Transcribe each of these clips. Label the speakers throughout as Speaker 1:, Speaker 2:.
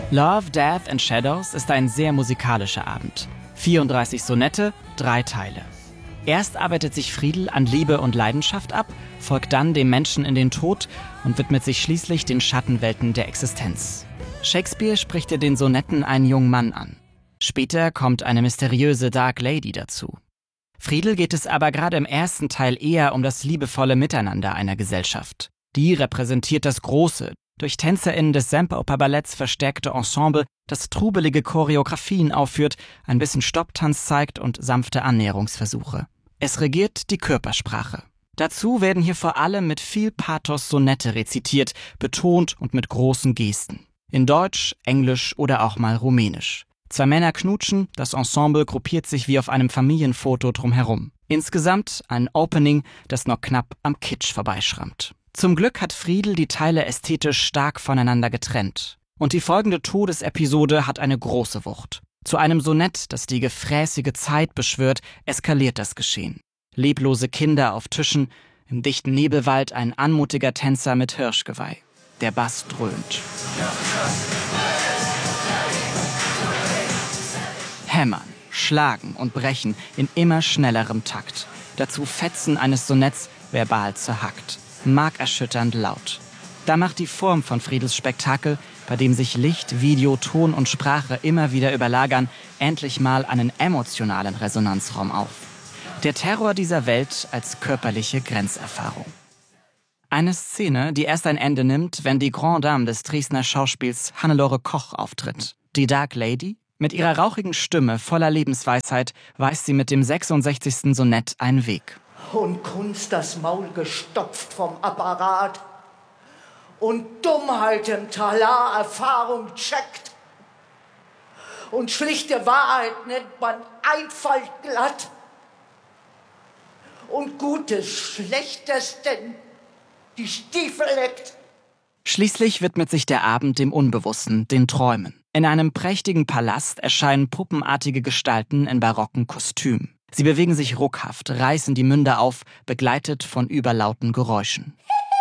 Speaker 1: Love, Death and Shadows ist ein sehr musikalischer Abend. 34 Sonette, 3 Teile. Erst arbeitet sich Friedel an Liebe und Leidenschaft ab, folgt dann dem Menschen in den Tod und widmet sich schließlich den Schattenwelten der Existenz. Shakespeare spricht in den Sonetten einen jungen Mann an. Später kommt eine mysteriöse Dark Lady dazu. Friedel geht es aber gerade im ersten Teil eher um das liebevolle Miteinander einer Gesellschaft. Die repräsentiert das Große, durch TänzerInnen des Semperoper-Balletts verstärkte Ensemble, das trubelige Choreografien aufführt, ein bisschen Stopptanz zeigt und sanfte Annäherungsversuche. Es regiert die Körpersprache. Dazu werden hier vor allem mit viel Pathos Sonette rezitiert, betont und mit großen Gesten. In Deutsch, Englisch oder auch mal Rumänisch. 2 Männer knutschen, das Ensemble gruppiert sich wie auf einem Familienfoto drumherum. Insgesamt ein Opening, das noch knapp am Kitsch vorbeischrammt. Zum Glück hat Friedel die Teile ästhetisch stark voneinander getrennt. Und die folgende Todesepisode hat eine große Wucht. Zu einem Sonett, das die gefräßige Zeit beschwört, eskaliert das Geschehen. Leblose Kinder auf Tischen, im dichten Nebelwald ein anmutiger Tänzer mit Hirschgeweih. Der Bass dröhnt. Hämmern, schlagen und brechen in immer schnellerem Takt. Dazu Fetzen eines Sonetts verbal zerhackt. Markerschütternd laut. Da macht die Form von Friedels Spektakel, bei dem sich Licht, Video, Ton und Sprache immer wieder überlagern, endlich mal einen emotionalen Resonanzraum auf. Der Terror dieser Welt als körperliche Grenzerfahrung. Eine Szene, die erst ein Ende nimmt, wenn die Grande Dame des Dresdner Schauspiels Hannelore Koch auftritt. Die Dark Lady? Mit ihrer rauchigen Stimme voller Lebensweisheit weist sie mit dem 66. Sonett einen Weg.
Speaker 2: Und Kunst das Maul gestopft vom Apparat und Dummheit im Talar Erfahrung checkt. Und schlichte Wahrheit nennt man Einfalt glatt. Und Gutes, Schlechtesten die Stiefel leckt.
Speaker 1: Schließlich widmet sich der Abend dem Unbewussten, den Träumen. In einem prächtigen Palast erscheinen puppenartige Gestalten in barocken Kostümen. Sie bewegen sich ruckhaft, reißen die Münder auf, begleitet von überlauten Geräuschen.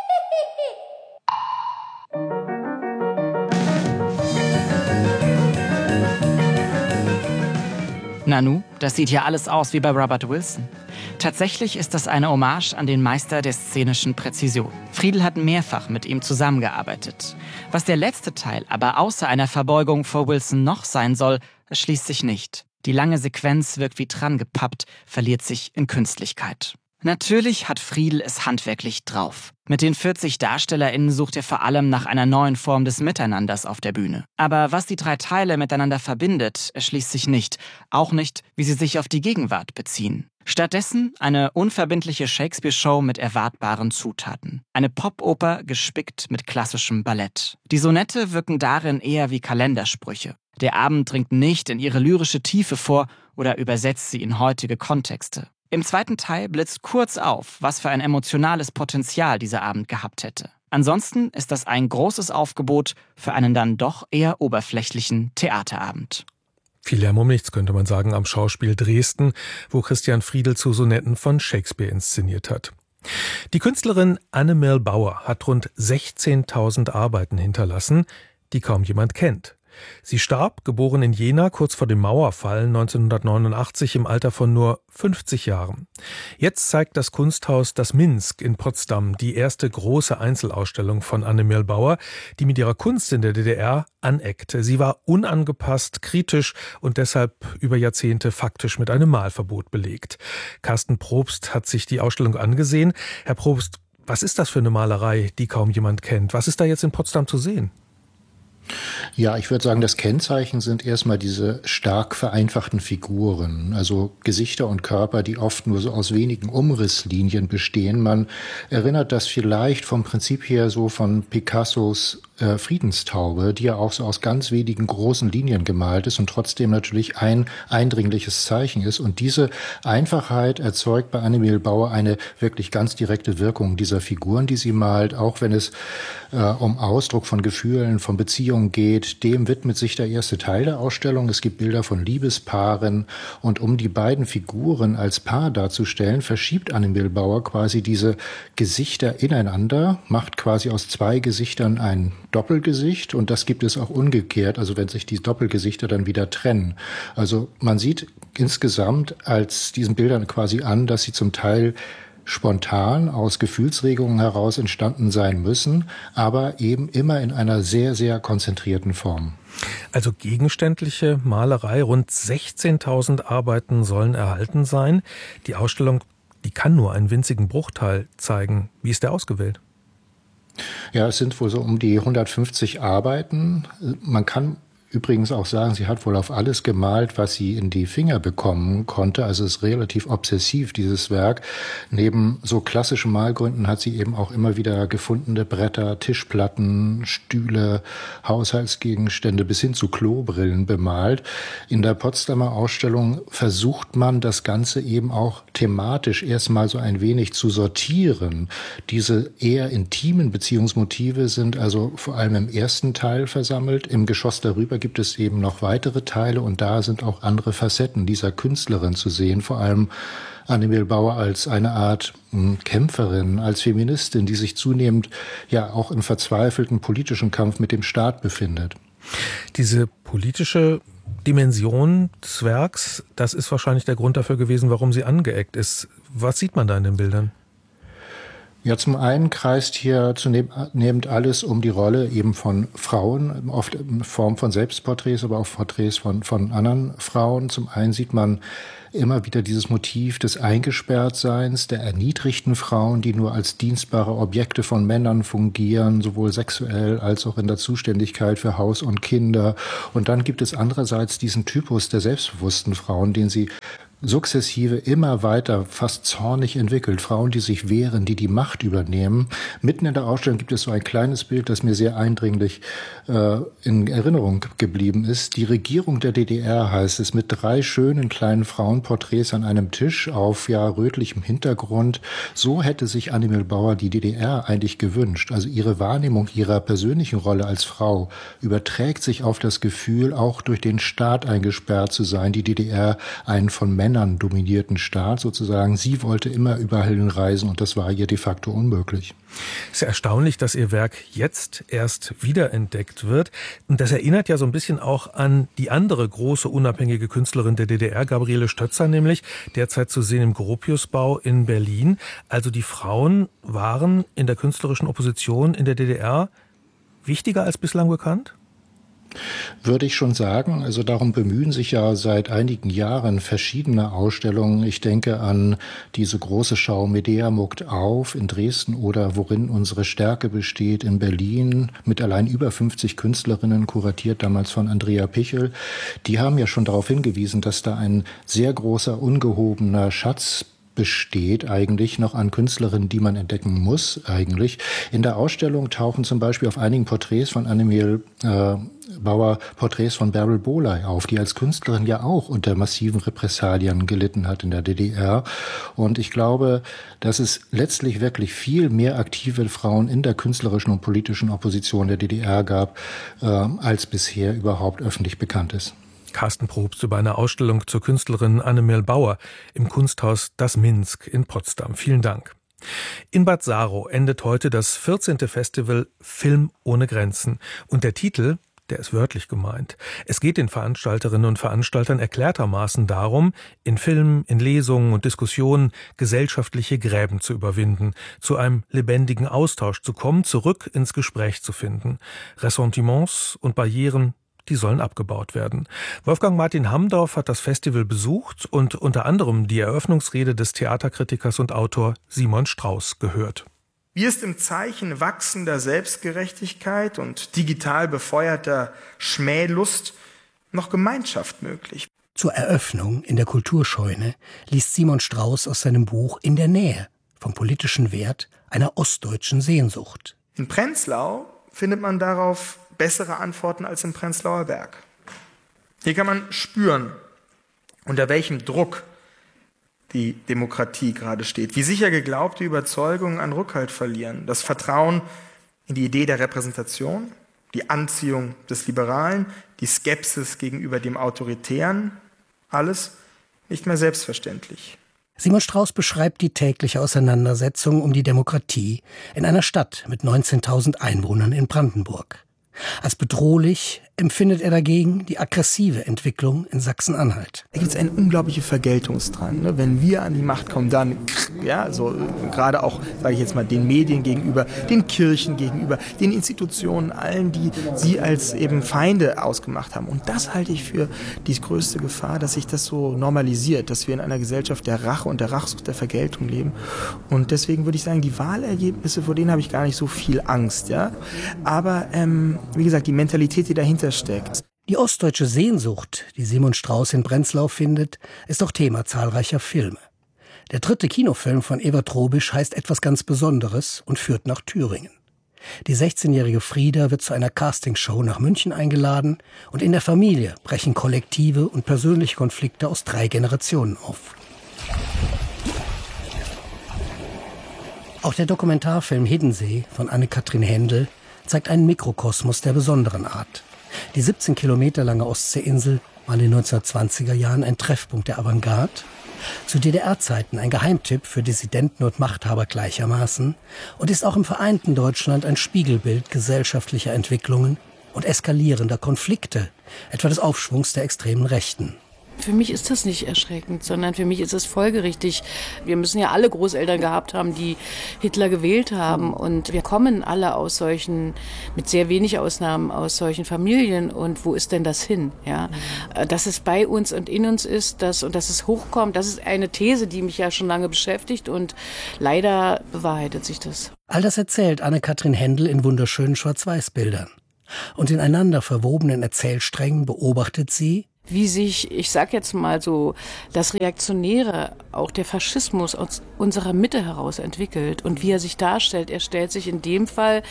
Speaker 1: Nanu, das sieht ja alles aus wie bei Robert Wilson. Tatsächlich ist das eine Hommage an den Meister der szenischen Präzision. Friedel hat mehrfach mit ihm zusammengearbeitet. Was der letzte Teil aber außer einer Verbeugung vor Wilson noch sein soll, erschließt sich nicht. Die lange Sequenz wirkt wie dran gepappt, verliert sich in Künstlichkeit. Natürlich hat Friedel es handwerklich drauf. Mit den 40 DarstellerInnen sucht er vor allem nach einer neuen Form des Miteinanders auf der Bühne. Aber was die 3 Teile miteinander verbindet, erschließt sich nicht. Auch nicht, wie sie sich auf die Gegenwart beziehen. Stattdessen eine unverbindliche Shakespeare-Show mit erwartbaren Zutaten. Eine Popoper gespickt mit klassischem Ballett. Die Sonette wirken darin eher wie Kalendersprüche. Der Abend dringt nicht in ihre lyrische Tiefe vor oder übersetzt sie in heutige Kontexte. Im zweiten Teil blitzt kurz auf, was für ein emotionales Potenzial dieser Abend gehabt hätte. Ansonsten ist das ein großes Aufgebot für einen dann doch eher oberflächlichen Theaterabend.
Speaker 3: Viel Lärm um nichts, könnte man sagen, am Schauspiel Dresden, wo Christian Friedel zu Sonetten von Shakespeare inszeniert hat. Die Künstlerin Annemel Bauer hat rund 16.000 Arbeiten hinterlassen, die kaum jemand kennt. Sie starb, geboren in Jena, kurz vor dem Mauerfall 1989 im Alter von nur 50 Jahren. Jetzt zeigt das Kunsthaus Das Minsk in Potsdam die erste große Einzelausstellung von Annemel Bauer, die mit ihrer Kunst in der DDR aneckte. Sie war unangepasst, kritisch und deshalb über Jahrzehnte faktisch mit einem Malverbot belegt. Carsten Probst hat sich die Ausstellung angesehen. Herr Probst, was ist das für eine Malerei, die kaum jemand kennt? Was ist da jetzt in Potsdam zu sehen?
Speaker 4: Ja, ich würde sagen, das Kennzeichen sind erstmal diese stark vereinfachten Figuren, also Gesichter und Körper, die oft nur so aus wenigen Umrisslinien bestehen. Man erinnert das vielleicht vom Prinzip her so von Picassos Friedenstaube, die ja auch so aus ganz wenigen großen Linien gemalt ist und trotzdem natürlich ein eindringliches Zeichen ist. Und diese Einfachheit erzeugt bei Annemel Bauer eine wirklich ganz direkte Wirkung dieser Figuren, die sie malt, auch wenn es um Ausdruck von Gefühlen, von Beziehungen geht. Dem widmet sich der erste Teil der Ausstellung. Es gibt Bilder von Liebespaaren und um die beiden Figuren als Paar darzustellen, verschiebt Annemel Bauer quasi diese Gesichter ineinander, macht quasi aus 2 Gesichtern ein Doppelgesicht und das gibt es auch umgekehrt, also wenn sich die Doppelgesichter dann wieder trennen. Also man sieht insgesamt als diesen Bildern quasi an, dass sie zum Teil spontan aus Gefühlsregungen heraus entstanden sein müssen, aber eben immer in einer sehr, sehr konzentrierten Form.
Speaker 3: Also gegenständliche Malerei, rund 16.000 Arbeiten sollen erhalten sein. Die Ausstellung, die kann nur einen winzigen Bruchteil zeigen. Wie ist der ausgewählt?
Speaker 4: Ja, es sind wohl so um die 150 Arbeiten. Man kann übrigens auch sagen, sie hat wohl auf alles gemalt, was sie in die Finger bekommen konnte. Also es ist relativ obsessiv, dieses Werk. Neben so klassischen Malgründen hat sie eben auch immer wieder gefundene Bretter, Tischplatten, Stühle, Haushaltsgegenstände bis hin zu Klobrillen bemalt. In der Potsdamer Ausstellung versucht man, das Ganze eben auch thematisch erstmal so ein wenig zu sortieren. Diese eher intimen Beziehungsmotive sind also vor allem im ersten Teil versammelt. Im Geschoss darüber gibt es eben noch weitere Teile und da sind auch andere Facetten dieser Künstlerin zu sehen, vor allem Annemil Bauer als eine Art Kämpferin, als Feministin, die sich zunehmend ja auch im verzweifelten politischen Kampf mit dem Staat befindet.
Speaker 3: Diese politische Dimension des Werks, das ist wahrscheinlich der Grund dafür gewesen, warum sie angeeckt ist. Was sieht man da in den Bildern?
Speaker 4: Ja, zum einen kreist hier zunehmend alles um die Rolle eben von Frauen, oft in Form von Selbstporträts, aber auch Porträts von anderen Frauen. Zum einen sieht man immer wieder dieses Motiv des Eingesperrtseins, der erniedrigten Frauen, die nur als dienstbare Objekte von Männern fungieren, sowohl sexuell als auch in der Zuständigkeit für Haus und Kinder. Und dann gibt es andererseits diesen Typus der selbstbewussten Frauen, den sie sukzessive immer weiter fast zornig entwickelt. Frauen, die sich wehren, die die Macht übernehmen. Mitten in der Ausstellung gibt es so ein kleines Bild, das mir sehr eindringlich in Erinnerung geblieben ist. Die Regierung der DDR heißt es, mit 3 schönen kleinen Frauenporträts an einem Tisch auf rötlichem Hintergrund. So hätte sich Annemil Bauer die DDR eigentlich gewünscht. Also ihre Wahrnehmung ihrer persönlichen Rolle als Frau überträgt sich auf das Gefühl, auch durch den Staat eingesperrt zu sein. Die DDR einen von Männern dominierten Staat sozusagen. Sie wollte immer überall hinreisen und das war ihr de facto unmöglich.
Speaker 3: Es ist erstaunlich, dass ihr Werk jetzt erst wiederentdeckt wird. Und das erinnert ja so ein bisschen auch an die andere große unabhängige Künstlerin der DDR, Gabriele Stötzer nämlich, derzeit zu sehen im Gropiusbau in Berlin. Also die Frauen waren in der künstlerischen Opposition in der DDR wichtiger als bislang bekannt?
Speaker 4: Würde ich schon sagen. Also darum bemühen sich ja seit einigen Jahren verschiedene Ausstellungen. Ich denke an diese große Schau Medea muckt auf in Dresden oder Worin unsere Stärke besteht in Berlin mit allein über 50 Künstlerinnen, kuratiert damals von Andrea Pichel. Die haben ja schon darauf hingewiesen, dass da ein sehr großer, ungehobener Schatz besteht eigentlich noch an Künstlerinnen, die man entdecken muss eigentlich. In der Ausstellung tauchen zum Beispiel auf einigen Porträts von Annemil Bauer Porträts von Beryl Boley auf, die als Künstlerin ja auch unter massiven Repressalien gelitten hat in der DDR. Und ich glaube, dass es letztlich wirklich viel mehr aktive Frauen in der künstlerischen und politischen Opposition der DDR gab, als bisher überhaupt öffentlich bekannt ist.
Speaker 3: Carsten Probst über eine Ausstellung zur Künstlerin Annemil Bauer im Kunsthaus Das Minsk in Potsdam. Vielen Dank. In Bad Saro endet heute das 14. Festival Film ohne Grenzen. Und der Titel, der ist wörtlich gemeint. Es geht den Veranstalterinnen und Veranstaltern erklärtermaßen darum, in Filmen, in Lesungen und Diskussionen gesellschaftliche Gräben zu überwinden, zu einem lebendigen Austausch zu kommen, zurück ins Gespräch zu finden. Ressentiments und Barrieren, die sollen abgebaut werden. Wolfgang Martin Hamdorf hat das Festival besucht und unter anderem die Eröffnungsrede des Theaterkritikers und Autor Simon Strauß gehört.
Speaker 5: Wie ist im Zeichen wachsender Selbstgerechtigkeit und digital befeuerter Schmählust noch Gemeinschaft möglich?
Speaker 6: Zur Eröffnung in der Kulturscheune liest Simon Strauß aus seinem Buch In der Nähe vom politischen Wert einer ostdeutschen Sehnsucht.
Speaker 5: In Prenzlau findet man darauf bessere Antworten als im Prenzlauer Berg. Hier kann man spüren, unter welchem Druck die Demokratie gerade steht, wie sicher geglaubte Überzeugungen an Rückhalt verlieren, das Vertrauen in die Idee der Repräsentation, die Anziehung des Liberalen, die Skepsis gegenüber dem Autoritären, alles nicht mehr selbstverständlich.
Speaker 6: Simon Strauß beschreibt die tägliche Auseinandersetzung um die Demokratie in einer Stadt mit 19.000 Einwohnern in Brandenburg. Als bedrohlich empfindet er dagegen die aggressive Entwicklung in Sachsen-Anhalt.
Speaker 5: Da gibt es einen unglaublichen Vergeltungsdrang. Ne? Wenn wir an die Macht kommen, dann, ja, so gerade auch, sage ich jetzt mal, den Medien gegenüber, den Kirchen gegenüber, den Institutionen, allen, die sie als eben Feinde ausgemacht haben. Und das halte ich für die größte Gefahr, dass sich das so normalisiert, dass wir in einer Gesellschaft der Rache und der Rachsucht, der Vergeltung leben. Und deswegen würde ich sagen, die Wahlergebnisse, vor denen habe ich gar nicht so viel Angst. Ja? Aber wie gesagt, die Mentalität, die dahinter steckt.
Speaker 6: Die ostdeutsche Sehnsucht, die Simon Strauß in Prenzlau findet, ist auch Thema zahlreicher Filme. Der 3. Kinofilm von Evert Robisch heißt Etwas ganz Besonderes und führt nach Thüringen. Die 16-jährige Frieda wird zu einer Castingshow nach München eingeladen und in der Familie brechen kollektive und persönliche Konflikte aus 3 Generationen auf. Auch der Dokumentarfilm Hiddensee von Anne-Kathrin Händel zeigt einen Mikrokosmos der besonderen Art. Die 17 Kilometer lange Ostseeinsel war in den 1920er Jahren ein Treffpunkt der Avantgarde, zu DDR-Zeiten ein Geheimtipp für Dissidenten und Machthaber gleichermaßen und ist auch im vereinten Deutschland ein Spiegelbild gesellschaftlicher Entwicklungen und eskalierender Konflikte, etwa des Aufschwungs der extremen Rechten.
Speaker 7: Für mich ist das nicht erschreckend, sondern für mich ist es folgerichtig. Wir müssen ja alle Großeltern gehabt haben, die Hitler gewählt haben. Und wir kommen alle aus solchen, mit sehr wenig Ausnahmen, aus solchen Familien. Und wo ist denn das hin? Ja, dass es bei uns und in uns ist, dass es hochkommt, das ist eine These, die mich ja schon lange beschäftigt. Und leider bewahrheitet sich das.
Speaker 6: All das erzählt Anne-Kathrin Händel in wunderschönen Schwarz-Weiß-Bildern. Und ineinander verwobenen Erzählsträngen beobachtet sie,
Speaker 7: wie sich, ich sag jetzt mal so, das Reaktionäre, auch der Faschismus aus unserer Mitte heraus entwickelt und wie er sich darstellt. Er stellt sich in dem Fall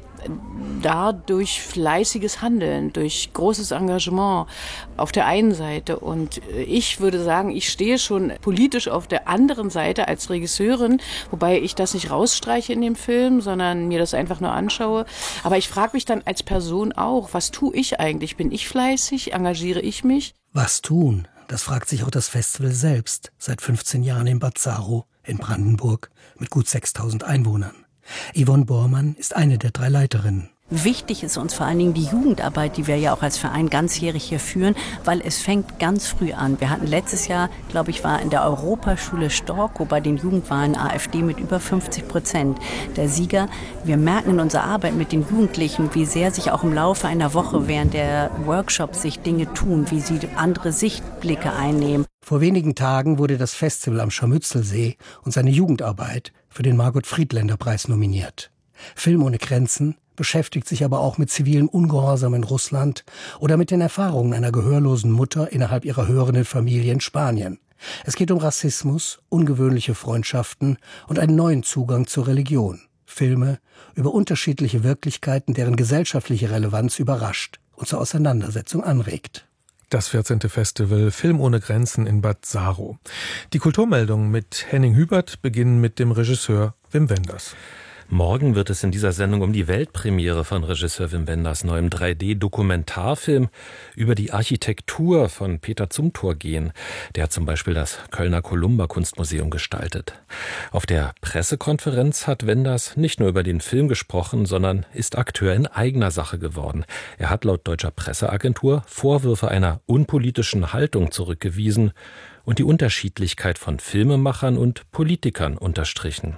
Speaker 7: dar durch fleißiges Handeln, durch großes Engagement auf der einen Seite. Und ich würde sagen, ich stehe schon politisch auf der anderen Seite als Regisseurin, wobei ich das nicht rausstreiche in dem Film, sondern mir das einfach nur anschaue. Aber ich frage mich dann als Person auch, was tue ich eigentlich? Bin ich fleißig? Engagiere ich mich?
Speaker 6: Was tun? Das fragt sich auch das Festival selbst, seit 15 Jahren in Bad Saro in Brandenburg mit gut 6.000 Einwohnern. Yvonne Bormann ist eine der 3 Leiterinnen.
Speaker 8: Wichtig ist uns vor allen Dingen die Jugendarbeit, die wir ja auch als Verein ganzjährig hier führen, weil es fängt ganz früh an. Wir hatten letztes Jahr, glaube ich, war in der Europaschule Storkow bei den Jugendwahlen AfD mit über 50% der Sieger. Wir merken in unserer Arbeit mit den Jugendlichen, wie sehr sich auch im Laufe einer Woche während der Workshops sich Dinge tun, wie sie andere Sichtblicke einnehmen.
Speaker 6: Vor wenigen Tagen wurde das Festival am Scharmützelsee und seine Jugendarbeit für den Margot-Friedländer-Preis nominiert. Film ohne Grenzen beschäftigt sich aber auch mit zivilem Ungehorsam in Russland oder mit den Erfahrungen einer gehörlosen Mutter innerhalb ihrer hörenden Familie in Spanien. Es geht um Rassismus, ungewöhnliche Freundschaften und einen neuen Zugang zur Religion. Filme über unterschiedliche Wirklichkeiten, deren gesellschaftliche Relevanz überrascht und zur Auseinandersetzung anregt.
Speaker 3: Das 14. Festival Film ohne Grenzen in Bad Saro. Die Kulturmeldungen mit Henning Hubert beginnen mit dem Regisseur Wim Wenders.
Speaker 9: Morgen wird es in dieser Sendung um die Weltpremiere von Regisseur Wim Wenders neuem 3D-Dokumentarfilm über die Architektur von Peter Zumthor gehen. Der hat zum Beispiel das Kölner Columba-Kunstmuseum gestaltet. Auf der Pressekonferenz hat Wenders nicht nur über den Film gesprochen, sondern ist Akteur in eigener Sache geworden. Er hat laut deutscher Presseagentur Vorwürfe einer unpolitischen Haltung zurückgewiesen und die Unterschiedlichkeit von Filmemachern und Politikern unterstrichen.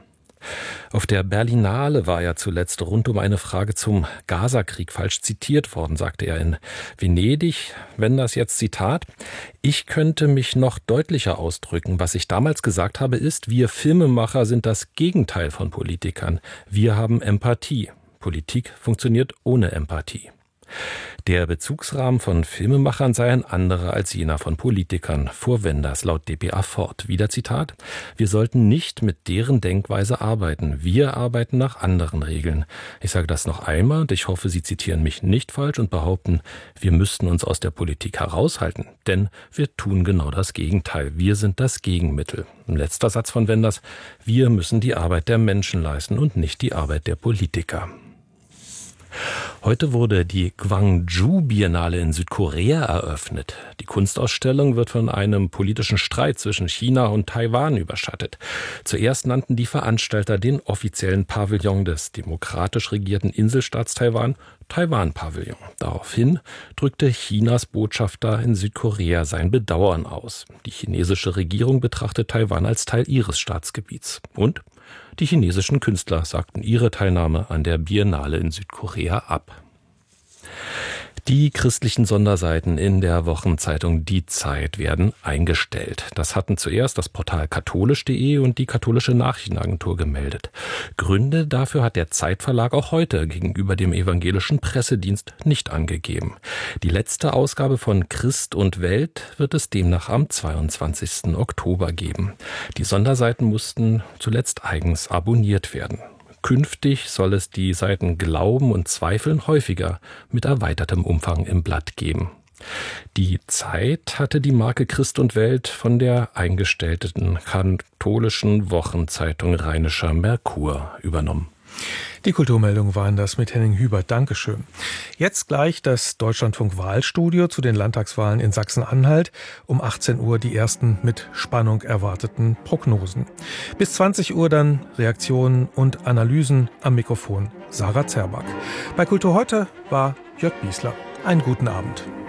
Speaker 9: Auf der Berlinale war er zuletzt rund um eine Frage zum Gaza-Krieg falsch zitiert worden, sagte er in Venedig. Wenders jetzt Zitat: Ich könnte mich noch deutlicher ausdrücken. Was ich damals gesagt habe, ist, wir Filmemacher sind das Gegenteil von Politikern. Wir haben Empathie. Politik funktioniert ohne Empathie. Der Bezugsrahmen von Filmemachern sei ein anderer als jener von Politikern, fuhr Wenders laut dpa fort. Wieder Zitat: Wir sollten nicht mit deren Denkweise arbeiten. Wir arbeiten nach anderen Regeln. Ich sage das noch einmal und ich hoffe, Sie zitieren mich nicht falsch und behaupten, wir müssten uns aus der Politik heraushalten. Denn wir tun genau das Gegenteil. Wir sind das Gegenmittel. Ein letzter Satz von Wenders: Wir müssen die Arbeit der Menschen leisten und nicht die Arbeit der Politiker. Heute wurde die Gwangju Biennale in Südkorea eröffnet. Die Kunstausstellung wird von einem politischen Streit zwischen China und Taiwan überschattet. Zuerst nannten die Veranstalter den offiziellen Pavillon des demokratisch regierten Inselstaats Taiwan Taiwan-Pavillon. Daraufhin drückte Chinas Botschafter in Südkorea sein Bedauern aus. Die chinesische Regierung betrachtet Taiwan als Teil ihres Staatsgebiets. Und die chinesischen Künstler sagten ihre Teilnahme an der Biennale in Südkorea ab. Die christlichen Sonderseiten in der Wochenzeitung Die Zeit werden eingestellt. Das hatten zuerst das Portal katholisch.de und die Katholische Nachrichtenagentur gemeldet. Gründe dafür hat der Zeitverlag auch heute gegenüber dem evangelischen Pressedienst nicht angegeben. Die letzte Ausgabe von Christ und Welt wird es demnach am 22. Oktober geben. Die Sonderseiten mussten zuletzt eigens abonniert werden. Künftig soll es die Seiten Glauben und Zweifeln häufiger mit erweitertem Umfang im Blatt geben. Die Zeit hatte die Marke Christ und Welt von der eingestellten katholischen Wochenzeitung Rheinischer Merkur übernommen.
Speaker 3: Die Kulturmeldungen waren das mit Henning Hubert. Dankeschön. Jetzt gleich das Deutschlandfunk-Wahlstudio zu den Landtagswahlen in Sachsen-Anhalt. Um 18 Uhr die ersten mit Spannung erwarteten Prognosen. Bis 20 Uhr dann Reaktionen und Analysen. Am Mikrofon Sarah Zerback. Bei Kultur heute war Jörg Biesler. Einen guten Abend.